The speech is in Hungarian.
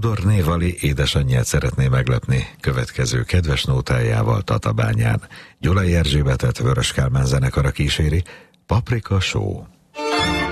Tudor Névali édesanyját szeretné meglepni következő kedves nótájával Tatabányán. Gyulai Erzsébetet Vörös Kálmán zenekara kíséri, Paprika Show.